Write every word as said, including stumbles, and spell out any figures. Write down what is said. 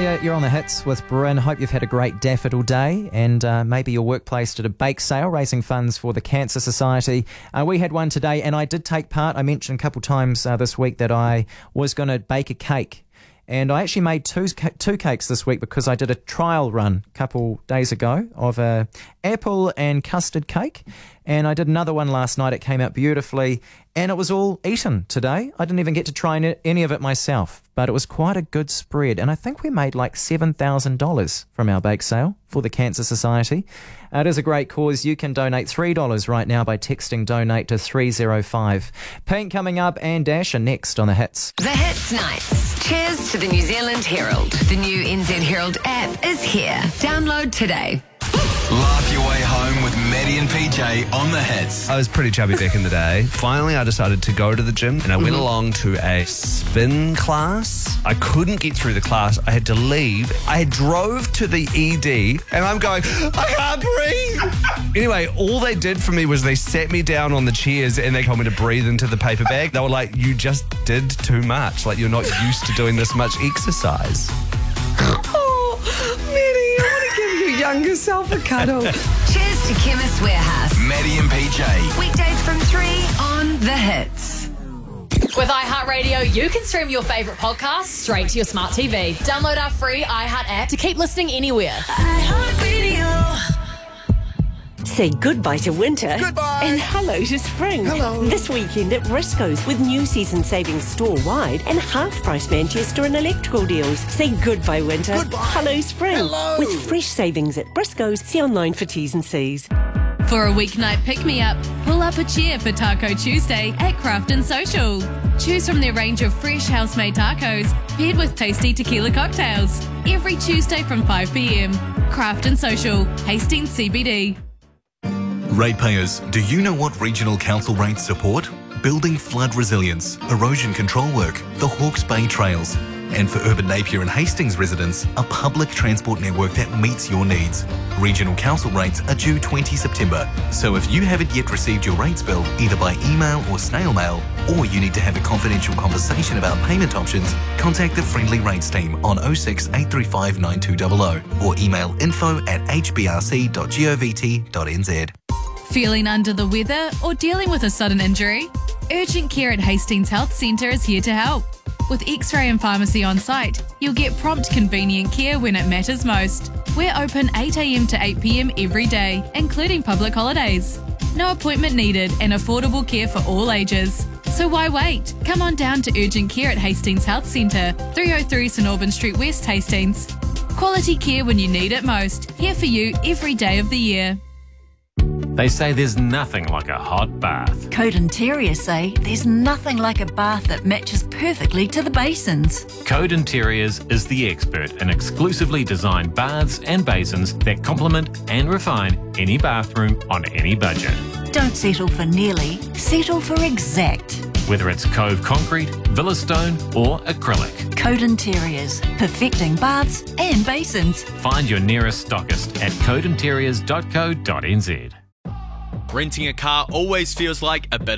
Hiya, you're on the hits with Bryn. Hope you've had a great daffodil day and uh, maybe your workplace did a bake sale raising funds for the Cancer Society. Uh, we had one today and I did take part. I mentioned a couple times uh, this week that I was going to bake a cake. And I actually made two two cakes this week because I did a trial run a couple days ago of a apple and custard cake. And I did another one last night. It came out beautifully. And it was all eaten today. I didn't even get to try any of it myself. But it was quite a good spread. And I think we made like seven thousand dollars from our bake sale for the Cancer Society. Uh, it is a great cause. You can donate three dollars right now by texting donate to three oh five. Pink coming up and Dash are next on The Hits. The Hits Nights. Cheers to the New Zealand Herald. The new N Z Herald app is here. Download today. Laugh your way home with Maddie and P J on The Hits. I was pretty chubby back in the day. Finally, I decided to go to the gym and I went Mm-hmm. along to a spin class. I couldn't get through the class. I had to leave. I drove to the E D and I'm going, I can't breathe. Anyway, all they did for me was they sat me down on the chairs and they told me to breathe into the paper bag. They were like, you just did too much. Like, you're not used to doing this much exercise. Oh, Maddie, I want to give your younger self a cuddle. Cheers to Chemist Warehouse. Maddie and P J. Weekdays from three on The Hits. With iHeartRadio, you can stream your favourite podcasts straight to your smart T V. Download our free iHeart app to keep listening anywhere. iHeartRadio. Say goodbye to winter. Goodbye. And hello to spring. Hello. This weekend at Briscoe's with new season savings store-wide and half-price Manchester and electrical deals. Say goodbye winter. Goodbye. Hello spring. Hello. With fresh savings at Briscoe's. See online for T's and C's. For a weeknight pick-me-up, pull up a chair for Taco Tuesday at Craft and Social. Choose from their range of fresh house-made tacos paired with tasty tequila cocktails. Every Tuesday from five p.m. Craft and Social, Hastings C B D. Ratepayers, do you know what regional council rates support? Building flood resilience, erosion control work, the Hawke's Bay Trails, and for Urban Napier and Hastings residents, a public transport network that meets your needs. Regional council rates are due the twentieth of September, so if you haven't yet received your rates bill, either by email or snail mail, or you need to have a confidential conversation about payment options, contact the Friendly Rates team on oh six eight three five nine two hundred or email info at h b r c dot govt dot n z. Feeling under the weather or dealing with a sudden injury? Urgent Care at Hastings Health Centre is here to help. With X-ray and pharmacy on site, you'll get prompt, convenient care when it matters most. We're open eight a.m. to eight p.m. every day, including public holidays. No appointment needed and affordable care for all ages. So why wait? Come on down to Urgent Care at Hastings Health Centre, three oh three St Albans Street West, Hastings. Quality care when you need it most. Here for you every day of the year. They say there's nothing like a hot bath. Code Interior say there's nothing like a bath that matches perfectly to the basins. Code Interiors is the expert in exclusively designed baths and basins that complement and refine any bathroom on any budget. Don't settle for nearly, settle for exact. Whether it's Cove Concrete, Villa Stone or acrylic. Code Interiors, perfecting baths and basins. Find your nearest stockist at code interiors dot co dot n z. Renting a car always feels like a bit